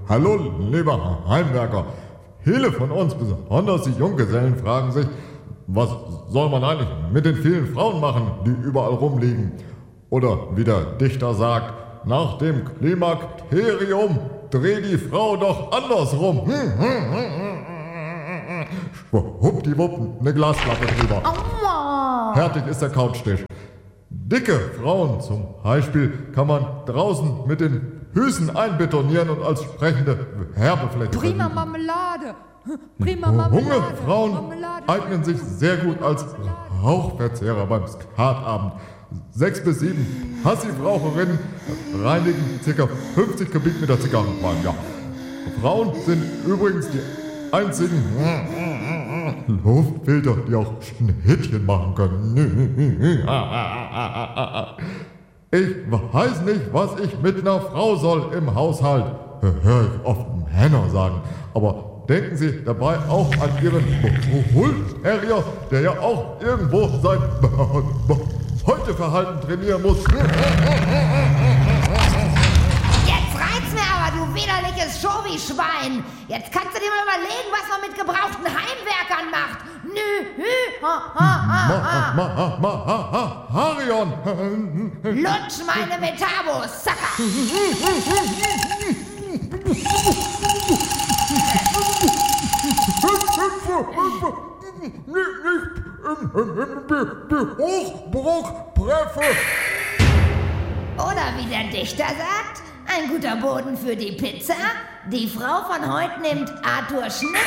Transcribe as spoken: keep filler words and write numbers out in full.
Hallo, lieber Heimwerker. Viele von uns, besonders die Junggesellen, fragen sich, was soll man eigentlich mit den vielen Frauen machen, die überall rumliegen? Oder wie der Dichter sagt, nach dem Klimakterium dreh die Frau doch andersrum. Schwuppdiwupp, eine Glasklappe drüber. Aua. Fertig ist der Couchtisch. Dicke Frauen zum Beispiel kann man draußen mit den Füßen einbetonieren und als sprechende Werbefläche Prima verwenden. Marmelade. Prima Marmelade. Junge Frauen Marmelade. eignen sich sehr gut als Rauchverzehrer beim Skatabend. Sechs bis sieben Passivraucherinnen reinigen ca. fünfzig Kubikmeter Zigarrenqualm. Ja. Frauen sind übrigens die einzigen Luftfilter, die auch Schnittchen machen können. Ich weiß nicht, was ich mit einer Frau soll im Haushalt, höre ich oft Männer sagen. Aber denken Sie dabei auch an Ihren Bull-Terrier, der ja auch irgendwo sein Beuteverhalten trainieren muss. Jetzt reizt mir aber, du widerliches Schovi-Schwein. Jetzt kannst du dir mal überlegen, was man mit gebrauchten Heimwerkern macht. Nü, hü, ha, ha, ha, ha. Ma, ma, ma, ha, ha, Harion! Lutsch meine Metabos, Sacker. Hochbruchpreffe! Oder wie der Dichter sagt, ein guter Boden für die Pizza. Die Frau von heute nimmt Arthur Schnitt.